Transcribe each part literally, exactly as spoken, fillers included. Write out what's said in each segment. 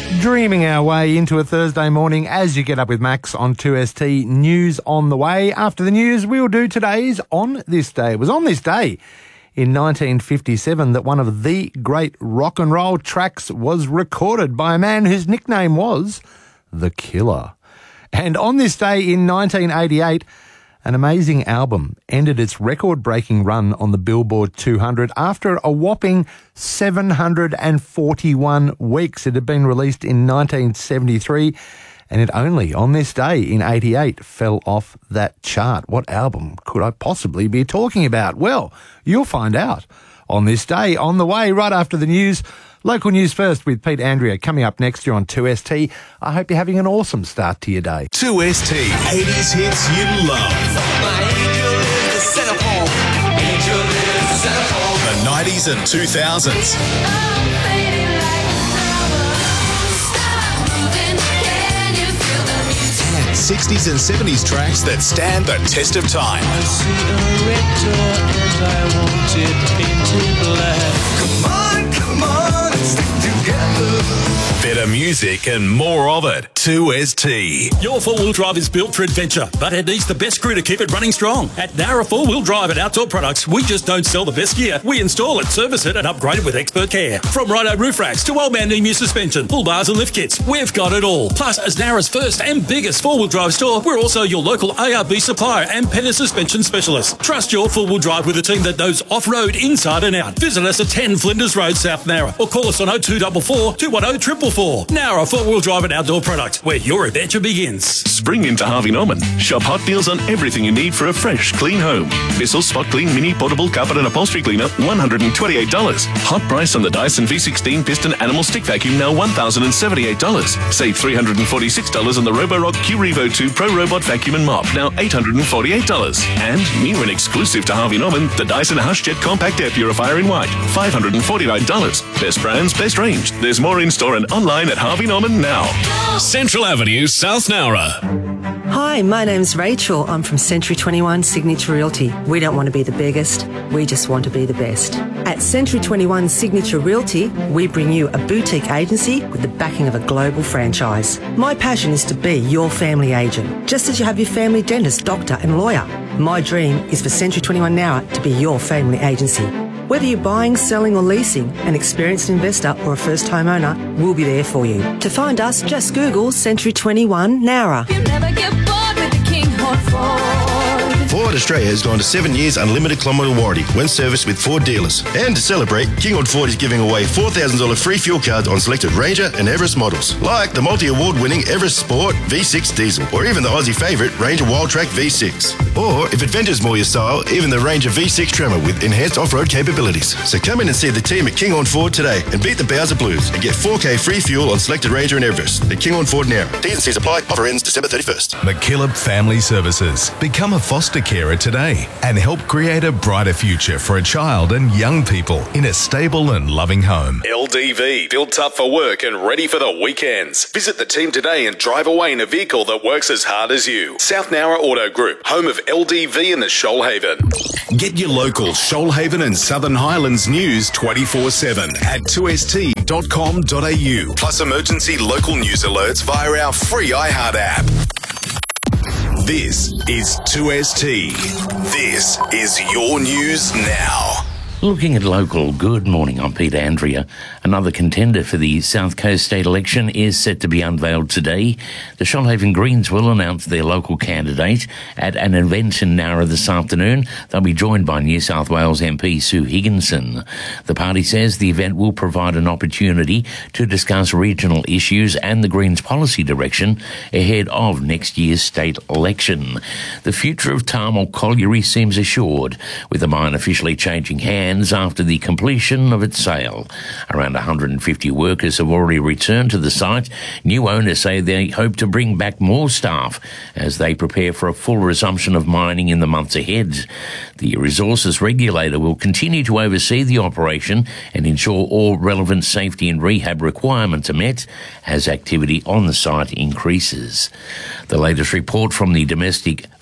Dreaming our way into a Thursday morning as you get up with Max on two S T. News on the way. After the news, we'll do today's On This Day. It was on this day in nineteen fifty-seven that one of the great rock and roll tracks was recorded by a man whose nickname was The Killer. And on this day in nineteen eighty-eight, an amazing album ended its record-breaking run on the Billboard two hundred after a whopping seven hundred forty-one weeks. It had been released in nineteen seventy-three, and it only, on this day in eighty-eight, fell off that chart. What album could I possibly be talking about? Well, you'll find out on this day. On the way, right after the news, local news first with Pete Andrea coming up next year on two S T. I hope you're having an awesome start to your day. two S T, eighties hits you love. My angel is the centerfold. Angel is the centerfold. The nineties and two thousands. And sixties and seventies tracks that stand the test of time. I see a red door and I want it painted black. Come on, come on, let's stick together. Better music and more of it. two S T. Your four-wheel drive is built for adventure, but it needs the best crew to keep it running strong. At Nara Four-Wheel Drive and Outdoor Products, we just don't sell the best gear. We install it, service it, and upgrade it with expert care. From Rhino roof racks to old man Emu suspension, pull bars and lift kits, we've got it all. Plus, as Nara's first and biggest four-wheel drive store, we're also your local A R B supplier and Penner suspension specialist. Trust your four-wheel drive with a team that knows off-road inside and out. Visit us at ten Flinders Road, South Nara, or call us on oh two four four, two one oh, four four four. Nara Four-Wheel Drive and Outdoor Products, where your adventure begins. Spring into Harvey Norman. Shop hot deals on everything you need for a fresh, clean home. Bissell Spot Clean Mini Portable Carpet and Upholstery Cleaner, one hundred twenty-eight dollars. Hot price on the Dyson V sixteen Piston Animal Stick Vacuum, now one thousand seventy-eight dollars. Save three hundred forty-six dollars on the Roborock Q-Revo two Pro Robot Vacuum and Mop, now eight hundred forty-eight dollars. And new and exclusive to Harvey Norman, the Dyson HushJet Compact Air Purifier in white, five hundred forty-nine dollars. Best brands, best range. There's more in store and online at Harvey Norman now. Central Avenue, South Nowra. Hi, my name's Rachel. I'm from Century twenty-one Signature Realty. We don't want to be the biggest, we just want to be the best. At Century twenty-one Signature Realty, we bring you a boutique agency with the backing of a global franchise. My passion is to be your family agent, just as you have your family dentist, doctor and lawyer. My dream is for Century twenty-one Nowra to be your family agency. Whether you're buying, selling or leasing, an experienced investor or a first homeowner, we'll be there for you. To find us, just Google Century twenty-one Nowra. You'll never get bored with the Kinghorn Ford. Ford Australia has gone to seven years unlimited kilometre warranty when serviced with Ford dealers. And to celebrate, Kinghorn Ford is giving away four thousand dollars free fuel cards on selected Ranger and Everest models, like the multi-award winning Everest Sport V six Diesel, or even the Aussie favourite Ranger Wildtrak V six. Or, if adventure's more your style, even the Ranger V six Tremor with enhanced off-road capabilities. So come in and see the team at Kinghorn Ford today and beat the Bowser Blues and get four K free fuel on selected Ranger and Everest at Kinghorn Ford now. T's and C's apply. Offer ends December thirty-first. McKillop Family Services. Become a foster carer today and help create a brighter future for a child and young people in a stable and loving home. L D V, built up for work and ready for the weekends. Visit the team today and drive away in a vehicle that works as hard as you. South Nowra Auto Group, home of L D V in the Shoalhaven. Get your local Shoalhaven and Southern Highlands news twenty-four seven at two s t dot com dot a u. Plus emergency local news alerts via our free iHeart app. This is two S T. This is your news now. Looking at local, good morning, I'm Peter Andrea. Another contender for the South Coast state election is set to be unveiled today. The Shoalhaven Greens will announce their local candidate at an event in Nowra this afternoon. They'll be joined by New South Wales M P Sue Higginson. The party says the event will provide an opportunity to discuss regional issues and the Greens policy direction ahead of next year's state election. The future of Tahmoor Colliery seems assured, with the mine officially changing hands after the completion of its sale. Around one hundred fifty workers have already returned to the site. New owners say they hope to bring back more staff as they prepare for a full resumption of mining in the months ahead. The resources regulator will continue to oversee the operation and ensure all relevant safety and rehab requirements are met as activity on the site increases. The latest report from the Domestic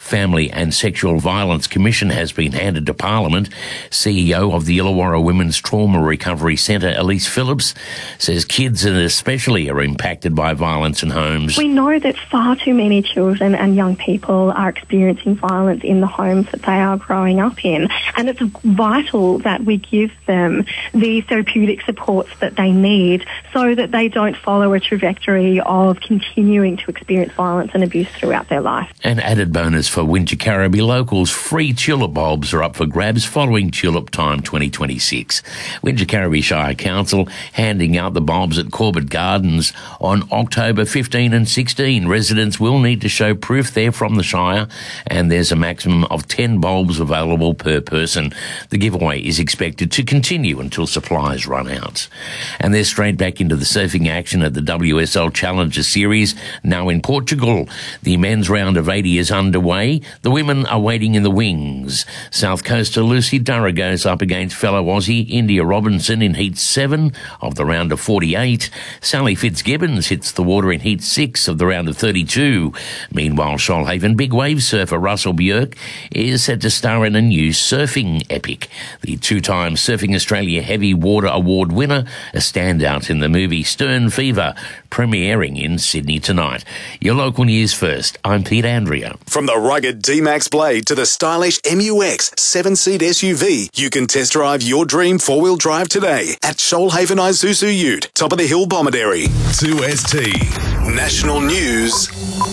Family and Sexual Violence Commission has been handed to Parliament. C E O of the Illawarra Women's Trauma Recovery Centre, Elise Phillips, says kids and especially are impacted by violence in homes. We know that far too many children and young people are experiencing violence in the homes that they are growing up in, and it's vital that we give them the therapeutic supports that they need so that they don't follow a trajectory of continuing to experience violence and abuse throughout their life. An added bonus for Wingecarribee locals, free tulip bulbs are up for grabs following Tulip Time twenty twenty-six. Wingecarribee Shire Council handing out the bulbs at Corbett Gardens on October fifteenth and sixteenth. Residents will need to show proof they're from the Shire, and there's a maximum of ten bulbs available per person. The giveaway is expected to continue until supplies run out. And they're straight back into the surfing action at the W S L Challenger Series, now in Portugal. The men's round of eighty is underway. The women are waiting in the wings. South Coaster Lucy Durra goes up against fellow Aussie India Robinson in Heat seven of the round of forty-eight. Sally Fitzgibbons hits the water in Heat six of the round of thirty-two. Meanwhile, Shoalhaven big wave surfer Russell Björk is set to star in a new surfing epic. The two-time Surfing Australia Heavy Water Award winner, a standout in the movie Stern Fever, premiering in Sydney tonight. Your local news first. I'm Pete Andrea. From the rugged D-Max Blade to the stylish M U X seven-seat S U V, you can test drive your dream four-wheel drive today at Shoalhaven Isuzu Ute, top of the hill Bomaderry. two S T National News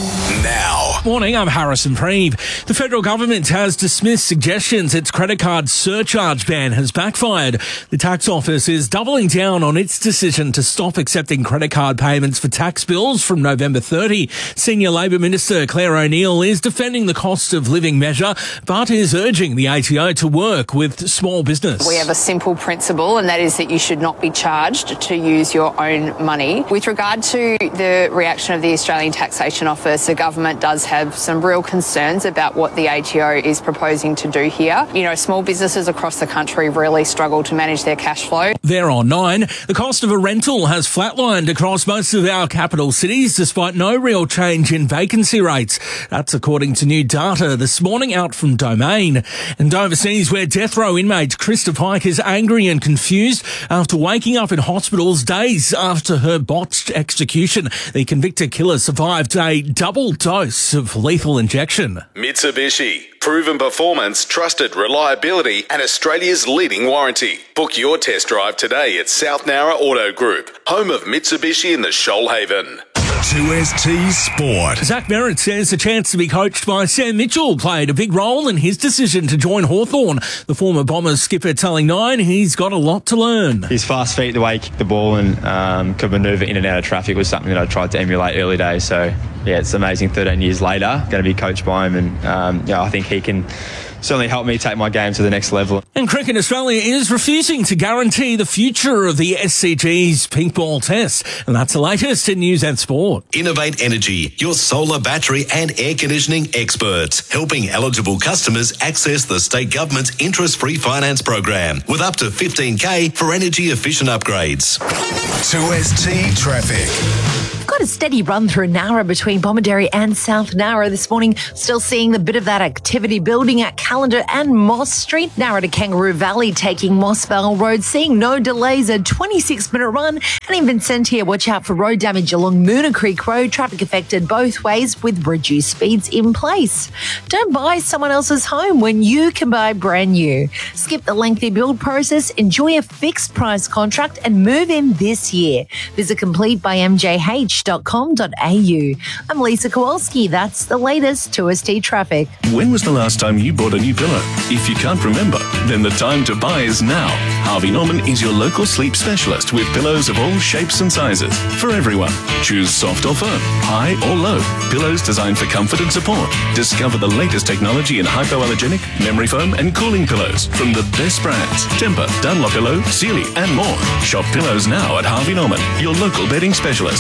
now. Morning, I'm Harrison Preeve. The federal government has dismissed suggestions its credit card surcharge ban has backfired. The tax office is doubling down on its decision to stop accepting credit card payments for tax bills from November thirtieth. Senior Labor Minister Claire O'Neill is defending the cost of living measure, but is urging the A T O to work with small business. We have a simple principle, and that is that you should not be charged to use your own money. With regard to the reaction of the Australian Taxation Office, the government does have some real concerns about what the A T O is proposing to do here. You know, small businesses across the country really struggle to manage their cash flow. There on nine, the cost of a rental has flatlined across most of our capital cities despite no real change in vacancy rates. That's according to new data this morning out from Domain. And overseas, where death row inmate Krista Pike is angry and confused after waking up in hospitals days after her botched execution. The convicted killer survived a double dose of lethal injection. Mitsubishi. Proven performance, trusted reliability, and Australia's leading warranty. Book your test drive today at South Nowra Auto Group, home of Mitsubishi in the Shoalhaven. two S T Sport. Zach Merritt says the chance to be coached by Sam Mitchell played a big role in his decision to join Hawthorn. The former Bombers skipper telling Nine he's got a lot to learn. His fast feet, the way he kicked the ball and um, could manoeuvre in and out of traffic was something that I tried to emulate early days. So, yeah, it's amazing thirteen years later, going to be coached by him, and um, yeah, I think he can certainly help me take my game to the next level. And Cricket Australia is refusing to guarantee the future of the S C G's pink ball test. And that's the latest in news and sport. Innovate Energy, your solar, battery and air conditioning experts, helping eligible customers access the state government's interest-free finance program with up to fifteen K for energy efficient upgrades. two S T Traffic. We've got a steady run through Nowra between Bomaderry and South Nowra this morning. Still seeing the bit of that activity building at Callender and Moss Street. Nowra to Kangaroo Valley taking Moss Vale Road, seeing no delays, a twenty-six minute run. And in Vincentia, watch out for road damage along Moona Creek Road. Traffic affected both ways with reduced speeds in place. Don't buy someone else's home when you can buy brand new. Skip the lengthy build process, enjoy a fixed price contract and move in this year. Visit complete by m j h dot com dot a u. I'm Lisa Kowalski. That's the latest two S T traffic. When was the last time you bought a new pillow? If you can't remember, then the time to buy is now. Harvey Norman is your local sleep specialist with pillows of all shapes and sizes for everyone. Choose soft or firm, high or low. Pillows designed for comfort and support. Discover the latest technology in hypoallergenic, memory foam and cooling pillows from the best brands. Tempur, Dunlop Pillow, Sealy and more. Shop pillows now at Harvey Norman, your local bedding specialist. Best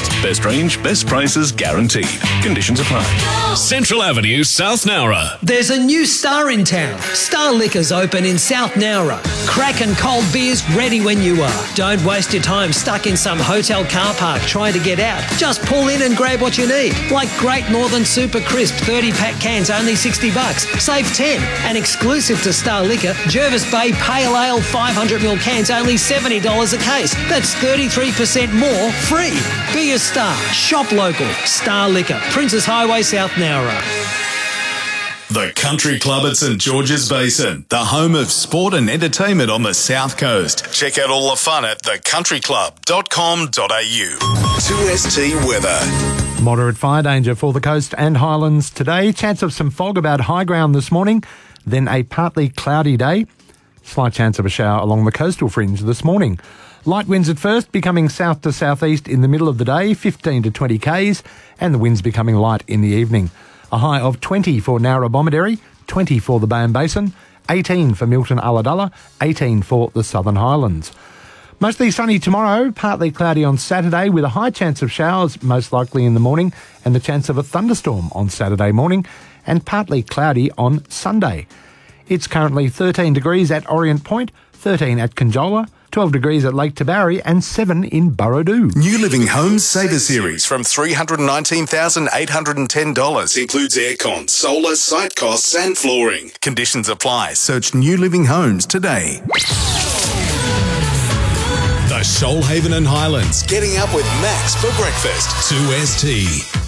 strange, best prices guaranteed. Conditions apply. Central Avenue, South Nowra. There's a new Star in town. Star Liquor's open in South Nowra. Crack and cold beers ready when you are. Don't waste your time stuck in some hotel car park trying to get out. Just pull in and grab what you need. Like Great Northern Super Crisp thirty pack cans, only sixty bucks. Save ten. And exclusive to Star Liquor, Jervis Bay Pale Ale five hundred milliliter cans, only seventy dollars a case. That's thirty-three percent more free. Be a star. Shop local. Star Liquor. Princess Highway, South Nowra. The Country Club at St George's Basin, the home of sport and entertainment on the South Coast. Check out all the fun at the country club dot com dot a u. two S T weather. Moderate fire danger for the coast and highlands today. Chance of some fog about high ground this morning, then a partly cloudy day. Slight chance of a shower along the coastal fringe this morning. Light winds at first, becoming south to southeast in the middle of the day, fifteen to twenty k's, and the winds becoming light in the evening. A high of twenty for Nowra Bomaderry, twenty for the Bowen Basin, eighteen for Milton Ulladulla, eighteen for the Southern Highlands. Mostly sunny tomorrow, partly cloudy on Saturday with a high chance of showers, most likely in the morning, and the chance of a thunderstorm on Saturday morning, and partly cloudy on Sunday. It's currently thirteen degrees at Orient Point, thirteen at Conjola, twelve degrees at Lake Tabourie, and seven in Burrowdoo. New Living Homes Saver Series from three hundred nineteen thousand eight hundred ten dollars. Includes aircon, solar, site costs and flooring. Conditions apply. Search New Living Homes today. The Shoalhaven and Highlands. Getting up with Max for breakfast. two S T.